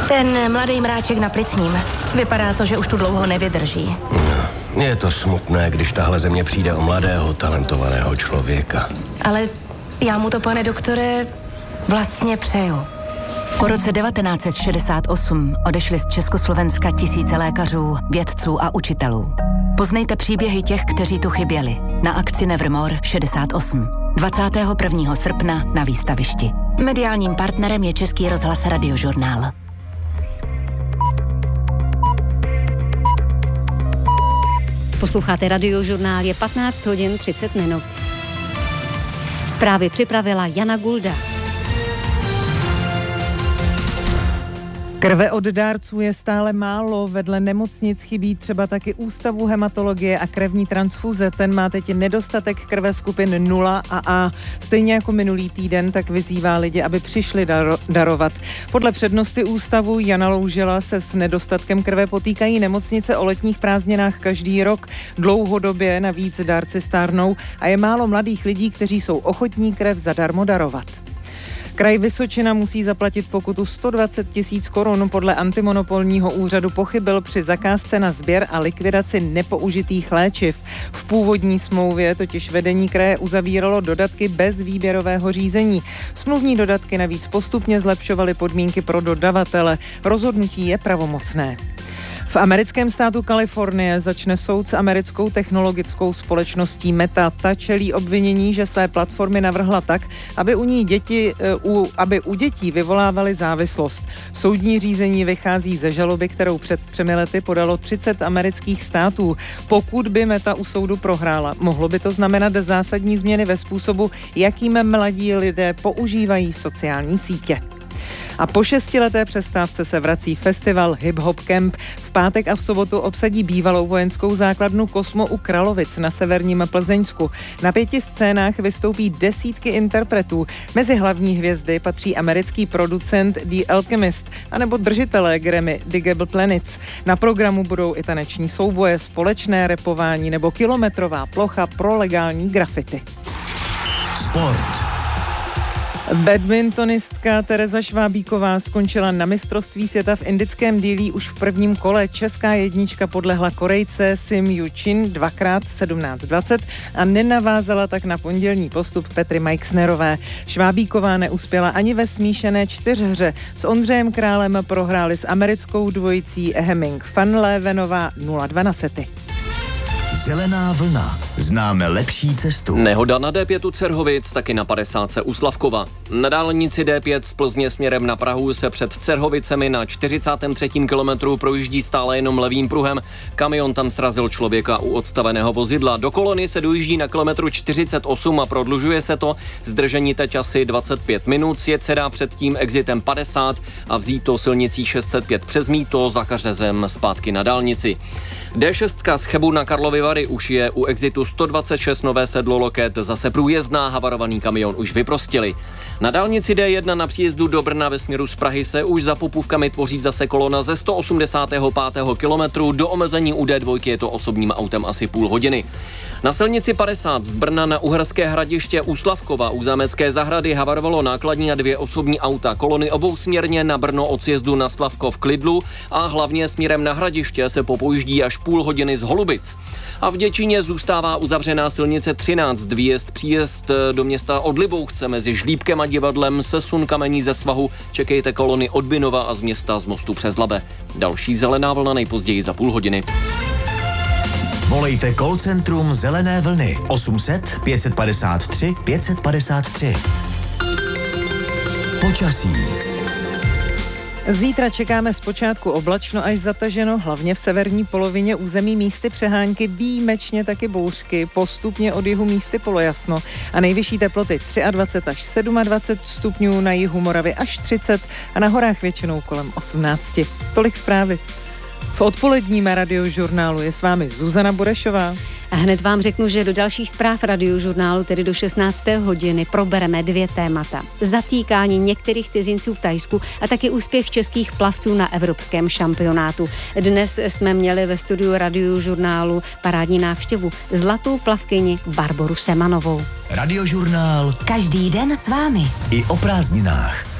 Ten mladý mráček na plicním. Vypadá to, že už tu dlouho nevydrží. Je to smutné, když tahle země přijde o mladého, talentovaného člověka. Ale já mu to, pane doktore, vlastně přeju. Po roce 1968 odešli z Československa tisíce lékařů, vědců a učitelů. Poznejte příběhy těch, kteří tu chyběli. Na akci Nevermore 68. 21. srpna na výstavišti. Mediálním partnerem je Český rozhlas Radiožurnál. Posloucháte Radiožurnál, je 15 hodin 30 minut. Zprávy připravila Jana Gulda. Krve od dárců je stále málo, vedle nemocnic chybí třeba taky ústavu hematologie a krevní transfuze. Ten má teď nedostatek krve skupin 0 a A. Stejně jako minulý týden, tak vyzývá lidi, aby přišli darovat. Podle přednosty ústavu Jana Loužela se s nedostatkem krve potýkají nemocnice o letních prázdninách každý rok. Dlouhodobě navíc dárci stárnou a je málo mladých lidí, kteří jsou ochotní krev zadarmo darovat. Kraj Vysočina musí zaplatit pokutu 120 000 korun. Podle antimonopolního úřadu pochybil při zakázce na sběr a likvidaci nepoužitých léčiv. V původní smlouvě totiž vedení kraje uzavíralo dodatky bez výběrového řízení. Smluvní dodatky navíc postupně zlepšovaly podmínky pro dodavatele. Rozhodnutí je pravomocné. V americkém státu Kalifornie začne soud s americkou technologickou společností Meta. Ta čelí obvinění, že své platformy navrhla tak, aby u dětí vyvolávaly závislost. Soudní řízení vychází ze žaloby, kterou před 3 lety podalo 30 amerických států. Pokud by Meta u soudu prohrála, mohlo by to znamenat zásadní změny ve způsobu, jakým mladí lidé používají sociální sítě. A po 6leté přestávce se vrací festival Hip Hop Camp. V pátek a v sobotu obsadí bývalou vojenskou základnu Kosmo u Kralovic na severním Plzeňsku. Na 5 scénách vystoupí desítky interpretů. Mezi hlavní hvězdy patří americký producent The Alchemist anebo držitelé Grammy Digable Planets. Na programu budou i taneční souboje, společné rapování nebo kilometrová plocha pro legální grafity. Sport. Badmintonistka Tereza Švábíková skončila na mistrovství světa v indickém Dillí už v prvním kole. Česká jednička podlehla Korejce Sim Yu-chin 2x 17:20 a nenavázala tak na pondělní postup Petry Majksnerové. Švábíková neuspěla ani ve smíšené 4hře. S Ondřejem Králem prohráli s americkou dvojicí Hemming van Leeuwenová 0-2 na sety. Zelená vlna. Známe lepší cestu. Nehoda na D5 Cerhovic, taky na 50 u Slavkova. Na dálnici D5 z Plzně směrem na Prahu se před Cerhovicemi na 43. kilometru projíždí stále jenom levým pruhem. Kamion tam srazil člověka u odstaveného vozidla. Do kolony se dojíždí na kilometru 48 a prodlužuje se to. Zdržení teď asi 25 minut. Sjet se dá před tím exitem 50 a vzít to silnicí 605 přes Mýto za Kařezem zpátky na dálnici. D6 z Chebu na Karlovy Vary už je u exitu 126 Nové Sedlo Loket, zase průjezdná, havarovaný kamion už vyprostili. Na dálnici D1 na příjezdu do Brna ve směru z Prahy se už za Popůvkami tvoří zase kolona ze 185. kilometru, do omezení u D2 je to osobním autem asi půl hodiny. Na silnici 50 z Brna na Uherské Hradiště u Slavkova u Zámecké zahrady havarovalo nákladní a 2 osobní auta. Kolony obousměrně na Brno od sjezdu na Slavkov k Lidlu a hlavně směrem na Hradiště se popojíždí až půl hodiny z Holubic. A v Děčíně zůstává uzavřená silnice 13, příjezd do města od Libouchce mezi Žlíbkem a Divadlem, sesun kamení ze svahu, čekejte kolony od Binova a z města z Mostu přes Labe. Další zelená vlna nejpozději za půl hodiny. Volejte call centrum Zelené vlny 800 553 553. Počasí. Zítra čekáme zpočátku oblačno až zataženo, hlavně v severní polovině území místy přehánky, výjimečně taky bouřky, postupně od jihu místy polojasno a nejvyšší teploty 23 až 27 stupňů, na jihu Moravy až 30 a na horách většinou kolem 18. Tolik zprávy. V odpoledním Radiožurnálu je s vámi Zuzana Burešová. A hned vám řeknu, že do dalších zpráv Radiožurnálu, tedy do 16. hodiny, probereme 2 témata. Zatýkání některých cizinců v Thajsku a taky úspěch českých plavců na evropském šampionátu. Dnes jsme měli ve studiu Radiožurnálu parádní návštěvu zlatou plavkyni Barboru Semanovou. Radiožurnál. Každý den s vámi. I o prázdninách.